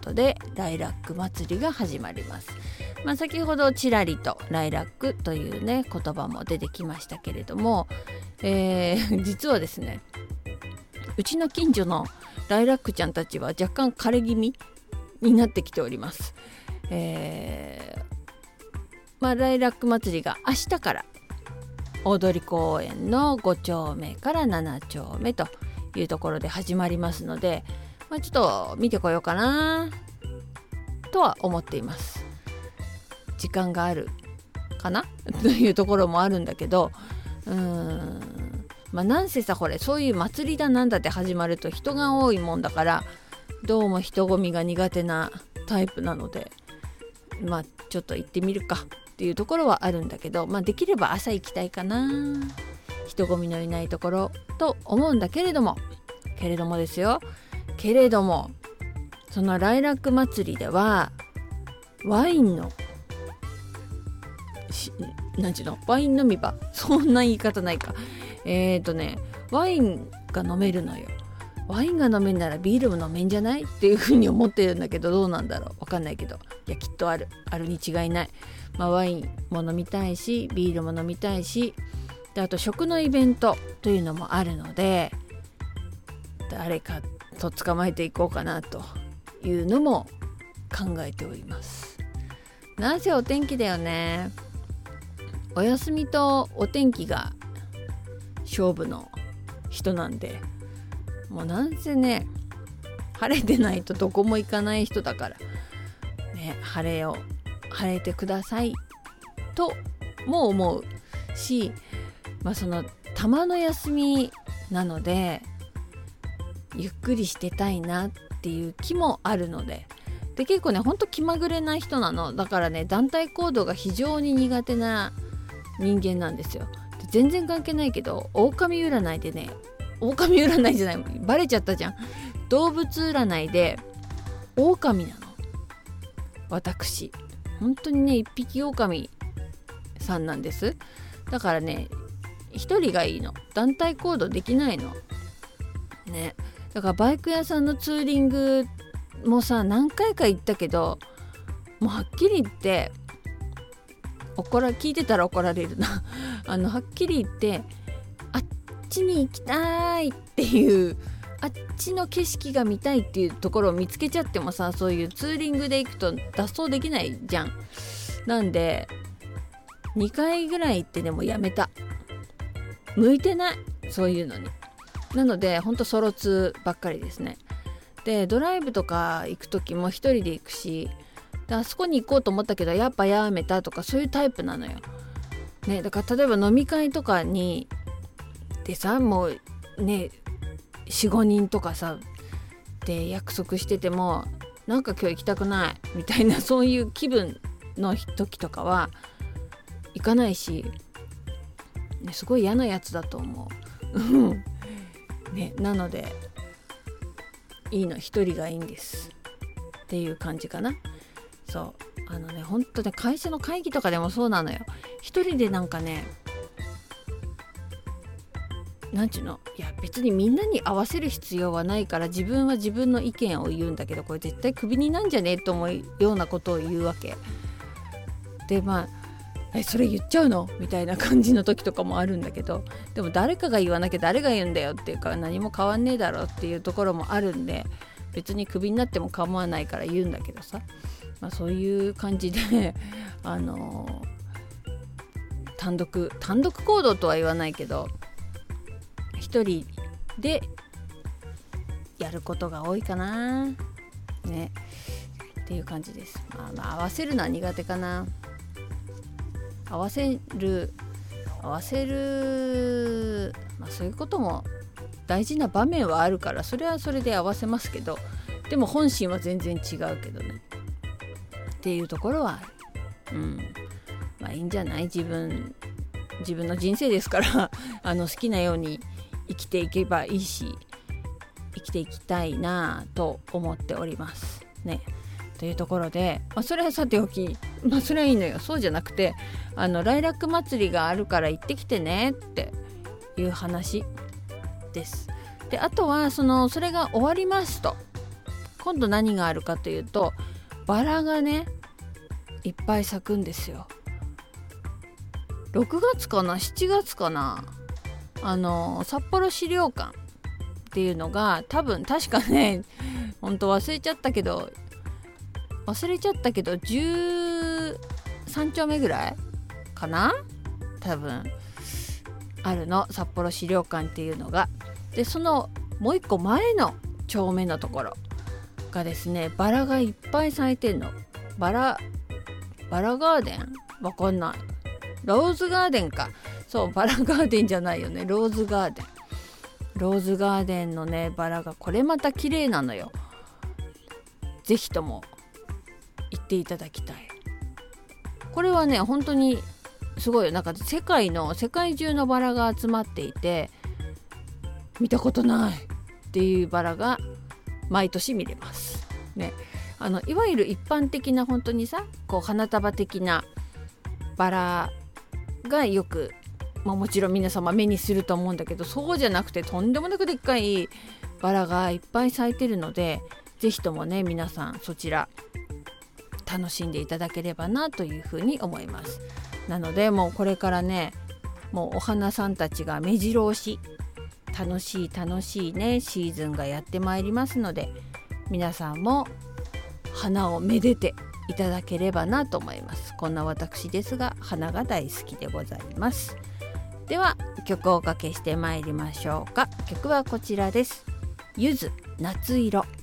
ことでライラック祭りが始まります。先ほどちらりとライラックというね言葉も出てきましたけれども、実はですね、うちの近所のライラックちゃんたちは若干枯れ気味になってきております。ライラック祭りが明日から大通公園の5丁目から7丁目というところで始まりますので、ちょっと見てこようかなとは思っています。時間があるかなというところもあるんだけど、なんせさ、これそういう祭りだなんだって始まると人が多いもんだから、どうも人混みが苦手なタイプなので、ちょっと行ってみるかっていうところはあるんだけど、できれば朝行きたいかな、人混みのいないところと思うんだけれどもですよ、けれどもそのライラック祭りではワインのワイン飲み場、そんな言い方ないか、ワインが飲めるのよ。ワインが飲めんならビールも飲めんじゃないっていうふうに思ってるんだけど、どうなんだろう、わかんないけど、いやきっとあるに違いない。ワインも飲みたいしビールも飲みたいし、であと食のイベントというのもあるので、誰かと捕まえていこうかなというのも考えております。なんせお天気だよね。お休みとお天気が勝負の人なんで、もうなんせね、晴れてないとどこも行かない人だからね、晴れてくださいとも思うし、そのたまの休みなのでゆっくりしてたいなっていう気もあるので、結構ね、ほんと気まぐれな人なの。だからね、団体行動が非常に苦手な人間なんですよ。全然関係ないけど、狼占いでね、狼占いじゃない、バレちゃったじゃん。動物占いで狼なの、私。本当にね、一匹狼さんなんです。だからね、一人がいいの。団体行動できないのね。だからバイク屋さんのツーリングもさ、何回か行ったけど、もうはっきり言って聞いてたら怒られるなはっきり言って、あっちに行きたいっていう、あっちの景色が見たいっていうところを見つけちゃってもさ、そういうツーリングで行くと脱走できないじゃん。なんで2回ぐらい行ってでもやめた。向いてない、そういうのに。なのでほんとソロツーばっかりですね。でドライブとか行く時も一人で行くし、であそこに行こうと思ったけどやっぱやめたとか、そういうタイプなのよ、ね。だから例えば飲み会とかにでさ、もうね 4,5 人とかさで約束してても、なんか今日行きたくないみたいな、そういう気分の時とかは行かないし、ね、すごい嫌なやつだと思うね。なのでいいの、一人がいいんですっていう感じかな。そう本当ね、会社の会議とかでもそうなのよ。一人でなんかね、なんちゅうの、いや別にみんなに合わせる必要はないから、自分は自分の意見を言うんだけど、これ絶対クビになんじゃねえと思うようなことを言うわけで、それ言っちゃうのみたいな感じの時とかもあるんだけど、でも誰かが言わなきゃ誰が言うんだよっていうか、何も変わんねえだろっていうところもあるんで、別にクビになっても構わないから言うんだけどさ、そういう感じで単独行動とは言わないけど、一人でやることが多いかなねっていう感じです。合わせるのは苦手かな。合わせる、そういうことも大事な場面はあるから、それはそれで合わせますけど、でも本心は全然違うけどねっていうところはある。いいんじゃない。自分の人生ですから好きなように生きていけばいいし、生きていきたいなと思っておりますね。というところで、それはさておき、それはいいのよ。そうじゃなくて、ライラック祭りがあるから行ってきてねっていう話です。であとはそれが終わりますと、 今度何があるかというと、バラがねいっぱい咲くんですよ。6月かな7月かな、札幌資料館っていうのが確かね、本当忘れちゃったけど13丁目ぐらいかな、多分あるの、札幌資料館っていうのが。でそのもう一個前の丁目のところがですね、バラがいっぱい咲いてんの。バラガーデンわかんない、ローズガーデンか、そうバラガーデンじゃないよね、ローズガーデンのねバラがこれまた綺麗なのよ。ぜひとも行っていただきたい。これはね本当にすごいよ。なんか世界中のバラが集まっていて、見たことないっていうバラが毎年見れますね。いわゆる一般的な本当にさ、こう花束的なバラがよく、もちろん皆様目にすると思うんだけど、そうじゃなくてとんでもなくでっかいバラがいっぱい咲いてるので、ぜひともね皆さんそちら楽しんでいただければなというふうに思います。なのでもうこれからね、もうお花さんたちが目白押し、楽しいねシーズンがやってまいりますので、皆さんも花をめでていただければなと思います。こんな私ですが花が大好きでございます。では曲をおかけしてまいりましょうか。曲はこちらです。ゆず夏色。